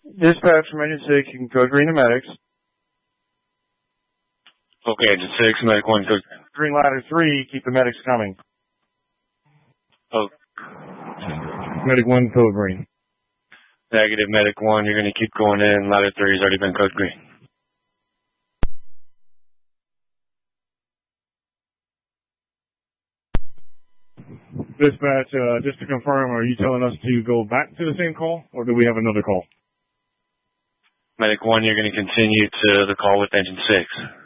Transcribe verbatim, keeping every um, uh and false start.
Dispatch from Engine six, you can code green to medics. Okay, Engine six, Medic one, code green. Ladder three, keep the medics coming. Oh. Medic one, code green. Negative, Medic one, you're going to keep going in. Ladder three has already been code green. Dispatch, uh, just to confirm, are you telling us to go back to the same call, or do we have another call? Medic one, you're going to continue to the call with Engine six.